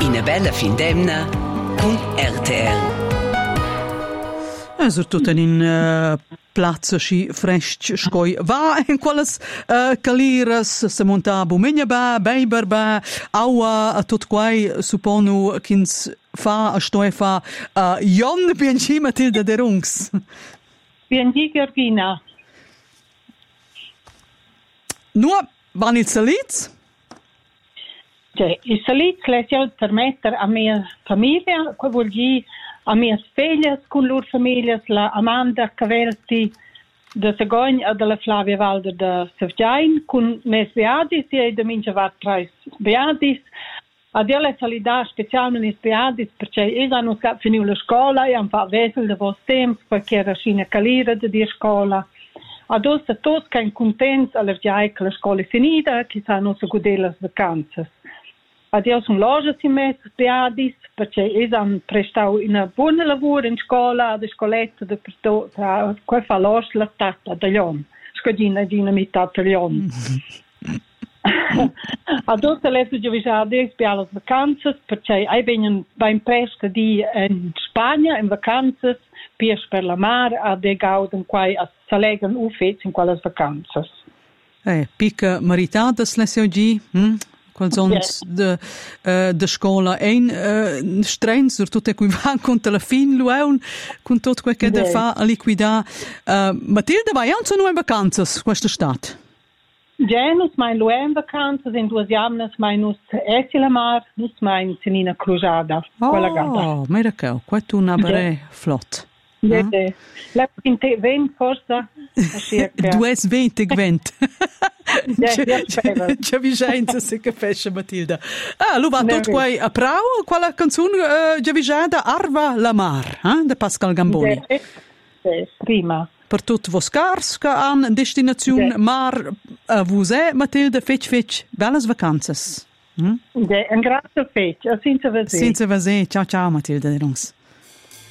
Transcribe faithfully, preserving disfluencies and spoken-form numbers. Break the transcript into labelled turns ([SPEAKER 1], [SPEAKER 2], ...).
[SPEAKER 1] Ina bella fin demna con R T L.
[SPEAKER 2] E soprattutto in uh, piazza sci fresci scoi va in quelles uh, caliras se monta bumegna ba beiber ba aua a tot quai supponu kins fa a stoi fa uh, Jon bienci Matilda de Rungs.
[SPEAKER 3] Bienci Georgina.
[SPEAKER 2] Nur van il salits?
[SPEAKER 3] Cioè, il salits le permettere a mia famiglia, che vuol dire a mie figlie con loro famiglie, la Amanda Cavelti de Segogn e della Flavia Valder de Sevgiain, con mes beadis, e de mince va tre beadis. A Dio le solidar specialmente is beadis, perché io hanno finito la scuola e hanno fatto vesel de vos temps, perché era scina calira de di scuola. Ad ossa tots che in contents allergiai che la scuola è finita, che sanno se godere le vacanze. Adesso sono loge si messi beadis, perché io hanno prestato una buona lavoro in scuola, ad scoletta, de perto, tra quel fa loge la tata da Lion. Scodina di una metà da Lion. Adesso le ho già detto per le vacanze, perché io vengo ben presto di in Spagna in vacanze, pies per la mare, a de gauden quai a salegen ufets in quelle vacanze.
[SPEAKER 2] Eh, pica maritadas le oggi, hm? Quals ons de uh, de scola ein uh, streng sur tutte qui van con la fin lueun con tot quel che de fa a liquidar. Uh, Matilda vai anche no in vacanze questa stat.
[SPEAKER 3] Genus mein lueun vacanze in due jamnes meinus esila mar, nus mein senina cruzada. Quella gata.
[SPEAKER 2] Oh, mira che, questo una bare flott.
[SPEAKER 3] Ja, ja. Lep in te vent forse.
[SPEAKER 2] Dues vent e vent.
[SPEAKER 3] Ja, ja, spero.
[SPEAKER 2] C'è vigenza se capisce Matilda. Ah, lo va tutto qua a prau, quella canzone uh, già vigenda Arva la Mar, eh, de Pascal Gamboni.
[SPEAKER 3] Ja, ja, prima.
[SPEAKER 2] Per tutti vos cars che han destinazione ja. Mar a vusè, Matilda, fec fec, belles vacances.
[SPEAKER 3] Hm? Ja, un grazie fec, senza vasè.
[SPEAKER 2] Senza vasè, ciao ciao Matilda de Rungs.